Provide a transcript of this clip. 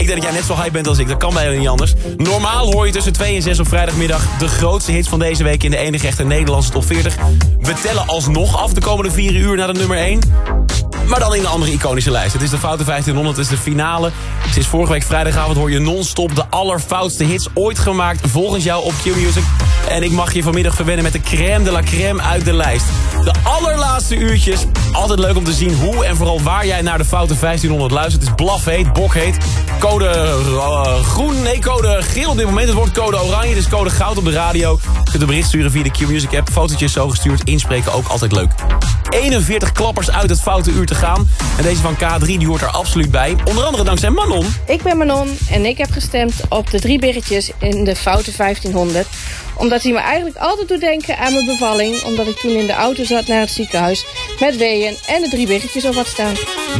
denk dat jij net zo hype bent als ik. Dat kan bijna niet anders. Normaal hoor je tussen 2 en 6 op vrijdagmiddag de grootste hits van deze week in de enige echte Nederlandse top 40. We tellen alsnog af de komende 4 uur naar de nummer 1. Maar dan in een andere iconische lijst. Het is de Foute 1500, het is de finale. Sinds vorige week vrijdagavond hoor je non-stop de allerfoutste hits ooit gemaakt volgens jou op Q-Music. En ik mag je vanmiddag verwennen met de crème de la crème uit de lijst. De allerlaatste uurtjes. Altijd leuk om te zien hoe en vooral waar jij naar de Foute 1500 luistert. Het is blafheet, bokheet. Code groen, nee code geel op dit moment. Het wordt code oranje, dus code goud op de radio. Je kunt een bericht sturen via de Q-Music app. Fotootjes zo gestuurd, inspreken ook altijd leuk. 41 klappers uit het foute uur te gaan. En deze van K3 die hoort er absoluut bij. Onder andere dankzij Manon. Ik ben Manon en ik heb gestemd op de 3 biggetjes in de Foute 1500. Omdat hij me eigenlijk altijd doet denken aan mijn bevalling. Omdat ik toen in de auto zat naar het ziekenhuis met weeën en de 3 biggetjes op had staan.